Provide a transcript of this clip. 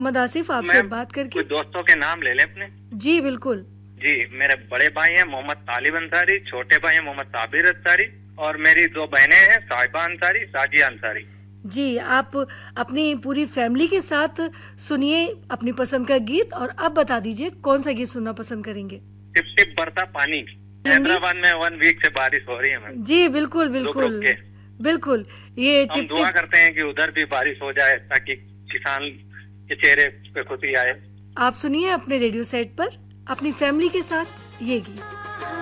मोहम्मद आसिफ, आपसे मैम बात करके। कुछ दोस्तों के नाम ले लें अपने। जी बिल्कुल। जी, मेरे बड़े भाई हैं मोहम्मद तालिब अंसारी, छोटे भाई हैं मोहम्मद साबिर अंसारी, और मेरी दो बहनें हैं साहिबा अंसारी, साजिया अंसारी। जी, आप अपनी पूरी फैमिली के साथ सुनिए अपनी पसंद का गीत, और अब बता दीजिए कौन सा गीत सुनना पसंद करेंगे। टिप टिप बरसा पानी। हैदराबाद में 1 वीक से बारिश हो रही है मैम। जी बिल्कुल रुक बिल्कुल रुक के। बिल्कुल। ये हम टिप दुआ टिप। करते हैं कि उधर भी बारिश हो जाए ताकि किसान के चेहरे पे खुशी आए। आप सुनिए अपने रेडियो सेट पर अपनी फैमिली के साथ ये गीत।